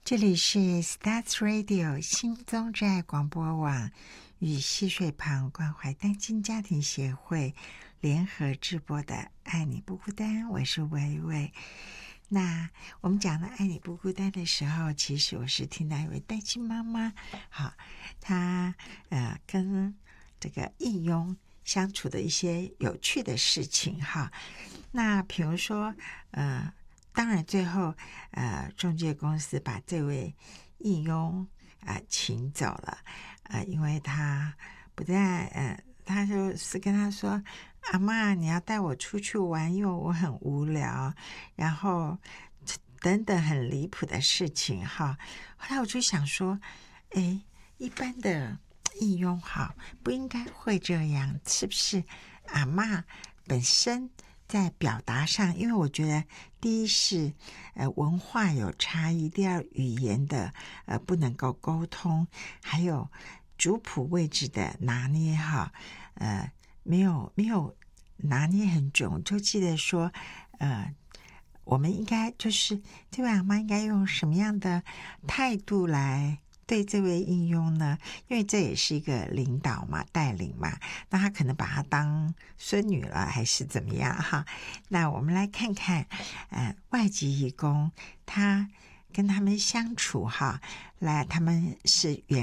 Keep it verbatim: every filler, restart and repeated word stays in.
这里是 Stats Radio 新宗寨广播网与溪水旁关怀单亲家庭协会联合制播的爱你不孤单，我是薇薇。那我们讲的爱你不孤单的时候，其实我是听到一位单亲妈妈，好，她呃跟这个义佣相处的一些有趣的事情哈。那比如说呃当然最后呃中介公司把这位义佣呃请走了，呃因为他不但呃他就是跟他说，阿嬷你要带我出去玩，因为我很无聊，然后等等很离谱的事情哈。后来我就想说，诶，一般的义佣哈不应该会这样，是不是阿嬷本身在表达上，因为我觉得第一是呃文化有差异，第二语言的呃不能够沟通，还有族谱位置的拿捏哈，呃没有没有拿捏很准。我就记得说呃我们应该就是这位阿嬷应该用什么样的态度来对这位义佣呢？因为这也是一个领导嘛，带领嘛，那他可能把他当孙女了，还是怎么样哈？那我们来看看，呃，外籍义工他跟他们相处哈，来，他们是远